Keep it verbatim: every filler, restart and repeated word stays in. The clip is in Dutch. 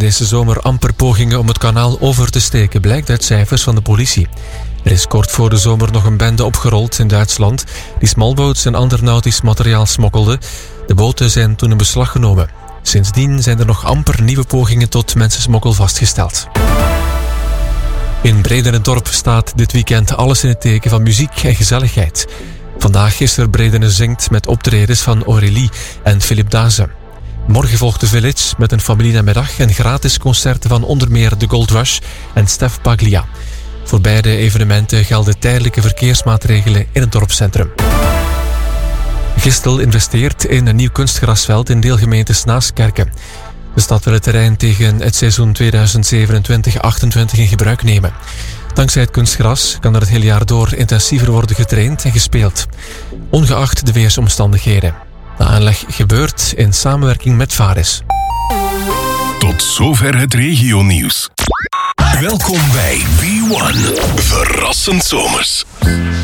deze zomer amper pogingen om het kanaal over te steken, blijkt uit cijfers van de politie. Er is kort voor de zomer nog een bende opgerold in Duitsland die smallboats en ander nautisch materiaal smokkelde. De boten zijn toen in beslag genomen. Sindsdien zijn er nog amper nieuwe pogingen tot mensensmokkel vastgesteld. In Bredene-Dorp staat dit weekend alles in het teken van muziek en gezelligheid. Vandaag is er Bredene Zingt met optredens van Aurélie en Philip Daze. Morgen volgt de Village met een familienamiddag en gratis concerten van onder meer The Gold Rush en Stef Paglia. Voor beide evenementen gelden tijdelijke verkeersmaatregelen in het dorpscentrum. Gistel investeert in een nieuw kunstgrasveld in deelgemeente Naaskerken. De stad wil het terrein tegen het seizoen tweeduizend zevenentwintig achtentwintig in gebruik nemen. Dankzij het kunstgras kan er het hele jaar door intensiever worden getraind en gespeeld, ongeacht de weersomstandigheden. De aanleg gebeurt in samenwerking met Varis. Tot zover het regionieuws. Welkom bij B one. Verrassend zomers.